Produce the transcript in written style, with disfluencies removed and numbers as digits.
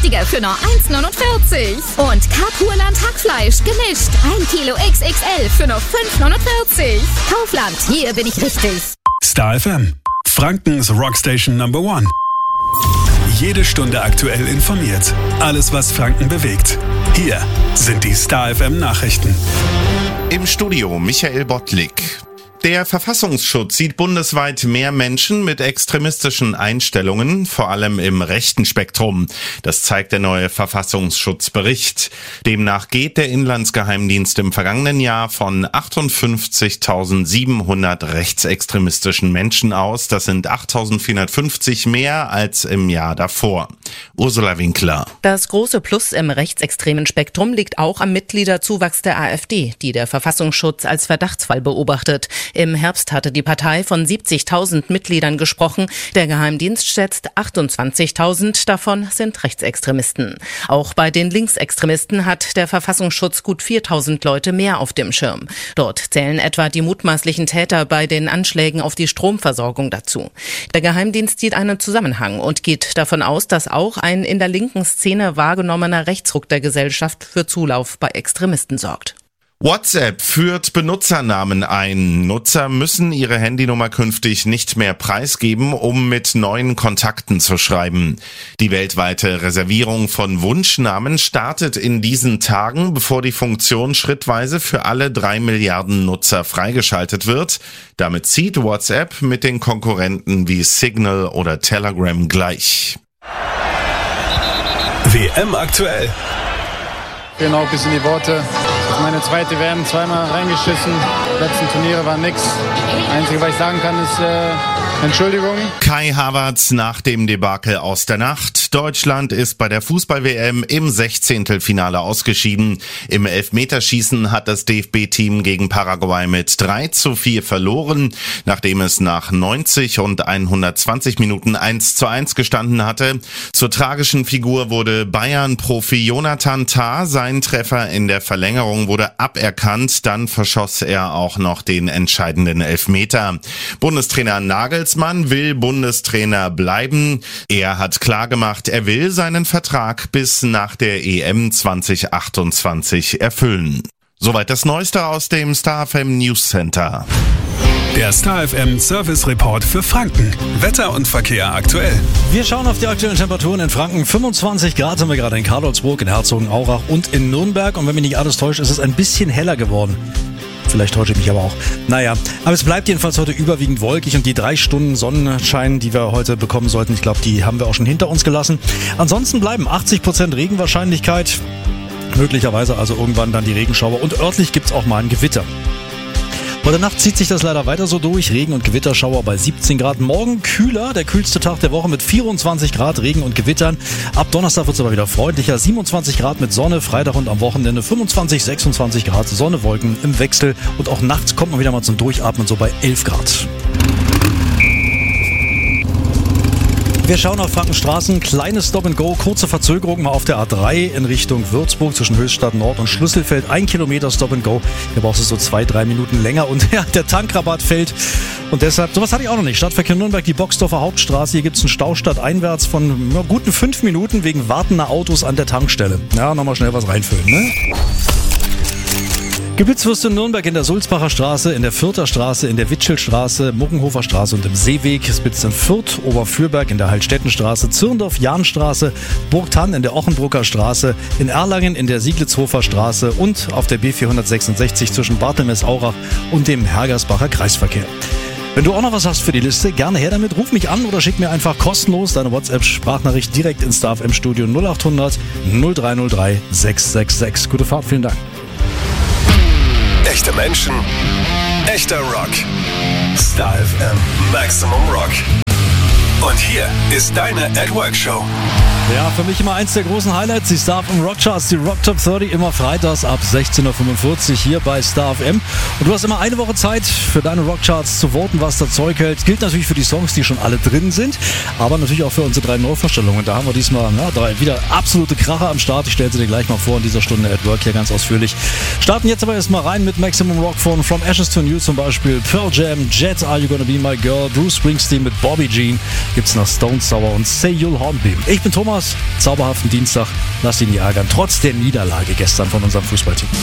günstiger für nur 1,49. Und Carpurland Hackfleisch gemischt. 1 Kilo XXL für nur 5,49. Kaufland, hier bin ich richtig. Star FM, Frankens Rockstation Number 1. Jede Stunde aktuell informiert. Alles, was Franken bewegt. Hier sind die Star FM Nachrichten. Im Studio Michael Bottlik. Der Verfassungsschutz sieht bundesweit mehr Menschen mit extremistischen Einstellungen, vor allem im rechten Spektrum. Das zeigt der neue Verfassungsschutzbericht. Demnach geht der Inlandsgeheimdienst im vergangenen Jahr von 58.700 rechtsextremistischen Menschen aus. Das sind 8.450 mehr als im Jahr davor. Ursula Winkler. Das große Plus im rechtsextremen Spektrum liegt auch am Mitgliederzuwachs der AfD, die der Verfassungsschutz als Verdachtsfall beobachtet. Im Herbst hatte die Partei von 70.000 Mitgliedern gesprochen. Der Geheimdienst schätzt 28.000, davon sind Rechtsextremisten. Auch bei den Linksextremisten hat der Verfassungsschutz gut 4.000 Leute mehr auf dem Schirm. Dort zählen etwa die mutmaßlichen Täter bei den Anschlägen auf die Stromversorgung dazu. Der Geheimdienst sieht einen Zusammenhang und geht davon aus, dass auch ein in der linken Szene wahrgenommener Rechtsruck der Gesellschaft für Zulauf bei Extremisten sorgt. WhatsApp führt Benutzernamen ein. Nutzer müssen ihre Handynummer künftig nicht mehr preisgeben, um mit neuen Kontakten zu schreiben. Die weltweite Reservierung von Wunschnamen startet in diesen Tagen, bevor die Funktion schrittweise für alle 3 Milliarden Nutzer freigeschaltet wird. Damit zieht WhatsApp mit den Konkurrenten wie Signal oder Telegram gleich. WM aktuell. Genau, bis in die Worte. Meine zweite WM, zweimal reingeschissen. Die letzten Turniere waren nix. Einzige, was ich sagen kann, ist Entschuldigung. Kai Havertz nach dem Debakel aus der Nacht. Deutschland ist bei der Fußball-WM im 16. Finale ausgeschieden. Im Elfmeterschießen hat das DFB-Team gegen Paraguay mit 3:4 verloren, nachdem es nach 90 und 120 Minuten 1:1 gestanden hatte. Zur tragischen Figur wurde Bayern-Profi Jonathan Tah. Sein Treffer in der Verlängerung wurde aberkannt. Dann verschoss er auch noch den entscheidenden Elfmeter. Bundestrainer Nagelsmann will Bundestrainer bleiben. Er hat klargemacht, er will seinen Vertrag bis nach der EM 2028 erfüllen. Soweit das Neueste aus dem Star FM News Center. Der Star FM Service Report für Franken. Wetter und Verkehr aktuell. Wir schauen auf die aktuellen Temperaturen in Franken. 25 Grad haben wir gerade in Karlsruhe, in Herzogenaurach und in Nürnberg. Und wenn mich nicht alles täuscht, ist es ein bisschen heller geworden. Vielleicht täusche ich mich aber auch. Naja, aber es bleibt jedenfalls heute überwiegend wolkig und die 3 Stunden Sonnenschein, die wir heute bekommen sollten, ich glaube, die haben wir auch schon hinter uns gelassen. Ansonsten bleiben 80% Regenwahrscheinlichkeit. Möglicherweise also irgendwann dann die Regenschauer und örtlich gibt es auch mal ein Gewitter. Heute Nacht zieht sich das leider weiter so durch. Regen- und Gewitterschauer bei 17 Grad. Morgen kühler, der kühlste Tag der Woche mit 24 Grad Regen und Gewittern. Ab Donnerstag wird es aber wieder freundlicher. 27 Grad mit Sonne, Freitag und am Wochenende 25, 26 Grad Sonne, Wolken im Wechsel. Und auch nachts kommt man wieder mal zum Durchatmen, so bei 11 Grad. Wir schauen auf Frankenstraßen, kleines Stop-and-Go, kurze Verzögerung mal auf der A3 in Richtung Würzburg zwischen Höchstadt Nord und Schlüsselfeld. 1 Kilometer Stop-and-Go, hier brauchst du so 2-3 Minuten länger und ja, der Tankrabatt fällt. Und deshalb, sowas hatte ich auch noch nicht. Stadtverkehr Nürnberg, die Boxdorfer Hauptstraße, hier gibt es einen Stau stadteinwärts von guten 5 Minuten wegen wartender Autos an der Tankstelle. Ja, nochmal schnell was reinfüllen, ne? Geblitzt wirst du in Nürnberg in der Sulzbacher Straße, in der Fürther Straße, in der Witschelstraße, Muckenhofer Straße und im Seeweg. Es blitzt in Fürth, Oberfürberg, in der Heilstättenstraße, Zürndorf, Jahnstraße, Burgthann in der Ochenbrucker Straße, in Erlangen in der Sieglitzhofer Straße und auf der B466 zwischen Bartelmess-Aurach und dem Hergersbacher Kreisverkehr. Wenn du auch noch was hast für die Liste, gerne her damit. Ruf mich an oder schick mir einfach kostenlos deine WhatsApp-Sprachnachricht direkt ins Star FM Studio 0800 0303 666. Gute Fahrt, vielen Dank. Echte Menschen, echter Rock. Star FM Maximum Rock. Und hier ist deine At-Work-Show. Ja, für mich immer eins der großen Highlights, die Star FM Rock Charts, die Rock Top 30, immer freitags ab 16:45 Uhr hier bei Star FM. Und du hast immer eine Woche Zeit, für deine Rock Charts zu voten, was das Zeug hält. Gilt natürlich für die Songs, die schon alle drin sind, aber natürlich auch für unsere 3 Neuvorstellungen. Da haben wir diesmal wieder absolute Kracher am Start. Ich stelle sie dir gleich mal vor in dieser Stunde at Work hier ganz ausführlich. Starten jetzt aber erstmal rein mit Maximum Rock von From Ashes to New zum Beispiel, Pearl Jam, Jets Are You Gonna Be My Girl, Bruce Springsteen mit Bobby Jean, gibt's noch Stone Sour und Say You'll Haunt Me. Ich bin Thomas. Thomas, zauberhaften Dienstag. Lasst ihn nie ärgern, trotz der Niederlage gestern von unserem Fußballteam.